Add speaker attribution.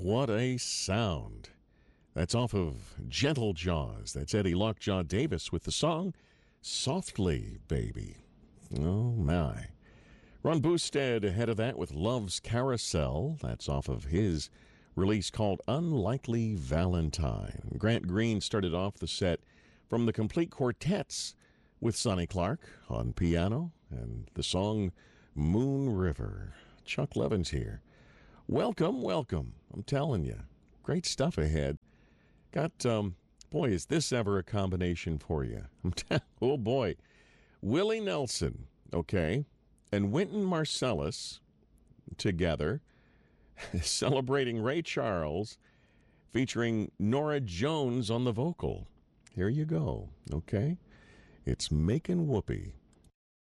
Speaker 1: What a sound. That's off of Gentle Jaws. That's Eddie Lockjaw Davis with the song Softly, Baby. Oh, my. Ron Boosted ahead of that with Love's Carousel. That's off of his release called Unlikely Valentine. Grant Green started off the set from the Complete Quartets with Sonny Clark on piano and the song Moon River. Chuck Levins here. Welcome. I'm telling you, great stuff ahead. Got, boy, is this ever a combination for you. Oh, boy. Willie Nelson, okay, and Wynton Marsalis together celebrating Ray Charles featuring Norah Jones on the vocal. Here you go, okay? It's Makin' Whoopee.